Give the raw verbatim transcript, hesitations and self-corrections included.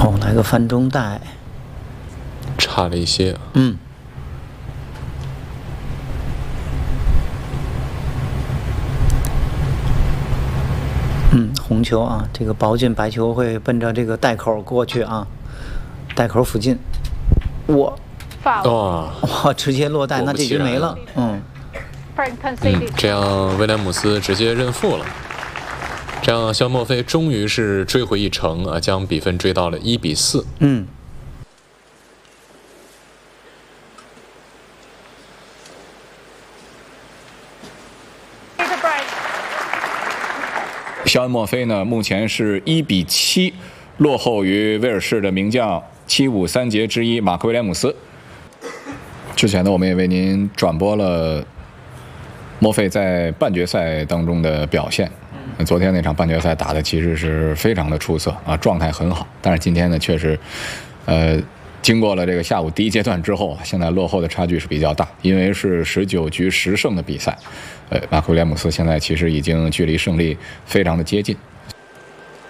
哦，来个翻中带， 差了一些。 嗯。嗯，红球啊，这个宝骏白球会奔着这个带口过去啊，带口附近，我， 哇， 哇，直接落袋，那这局没了，嗯。 嗯，这样威廉姆斯直接认负了。这样，肖莫菲终于是追回一城啊，将比分追到了一比四。 嗯。 肖恩·墨菲呢，目前是一比七落后于威尔士的名将七五三杰之一马克·威廉姆斯。之前呢，我们也为您转播了墨菲在半决赛当中的表现。昨天那场半决赛打的其实是非常的出色啊，状态很好。但是今天呢，确实，呃，经过了这个下午第一阶段之后，现在落后的差距是比较大，因为是十九局十胜的比赛。呃，马克·威廉姆斯现在其实已经距离胜利非常的接近